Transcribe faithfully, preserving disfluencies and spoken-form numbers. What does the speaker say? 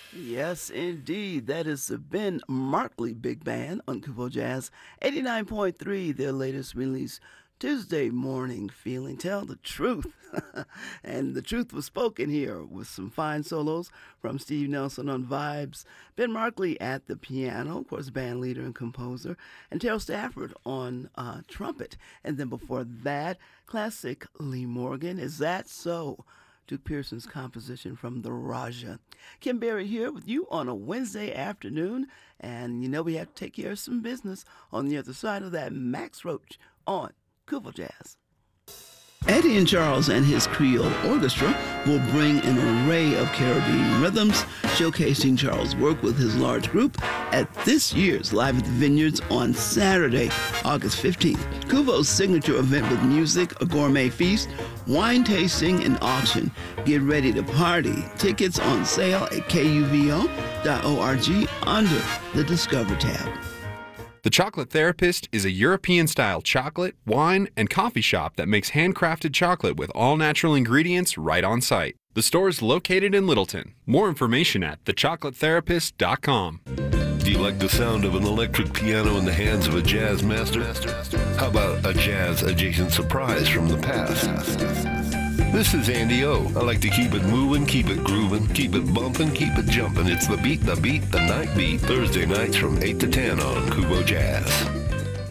Yes, indeed. That is the Ben Markley Big Band on Kubo Jazz eighty-nine point three, their latest release, Tuesday Morning Feeling. Tell the truth. And the truth was spoken here with some fine solos from Steve Nelson on vibes, Ben Markley at the piano, of course, band leader and composer, and Terrell Stafford on uh, trumpet. And then before that, classic Lee Morgan. Is That So? Duke Pearson's composition from the Raja. Kim Berry here with you on a Wednesday afternoon, and you know we have to take care of some business on the other side of that. Max Roach on Kuval Jazz. Eddie and Charles and his Creole Orchestra will bring an array of Caribbean rhythms, showcasing Charles' work with his large group at this year's Live at the Vineyards on Saturday, August fifteenth. Kuvo's signature event with music, a gourmet feast, wine tasting, and auction. Get ready to party. Tickets on sale at kuvo dot org under the Discover tab. The Chocolate Therapist is a European-style chocolate, wine, and coffee shop that makes handcrafted chocolate with all-natural ingredients right on site. The store is located in Littleton. More information at the chocolate therapist dot com. Do you like the sound of an electric piano in the hands of a jazz master? How about a jazz-adjacent surprise from the past? This is Andy O. I like to keep it moving, keep it grooving, keep it bumping, keep it jumping. It's the beat, the beat, the night beat. Thursday nights from eight to ten on Kubo Jazz.